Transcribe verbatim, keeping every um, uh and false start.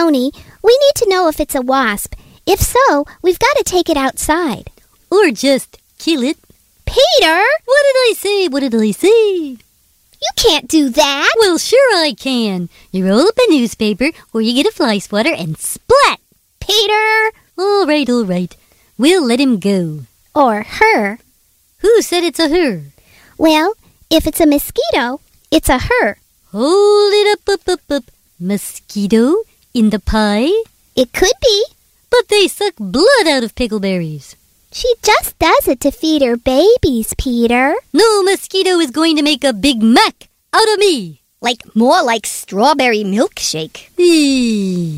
Tony, we need to know if it's a wasp. If so, we've got to take it outside. Or just kill it. Peter! What did I say? What did I say? You can't do that. Well, sure I can. You roll up a newspaper, or you get a fly swatter, and splat! Peter! All right, all right. We'll let him go. Or her. Who said it's a her? Well, if it's a mosquito, it's a her. Hold it up, up, up, up. Mosquito in the pie? It could be. But they suck blood out of pickleberries. She just does it to feed her babies, Peter. No mosquito is going to make a Big Mac out of me. Like more like strawberry milkshake. Eee.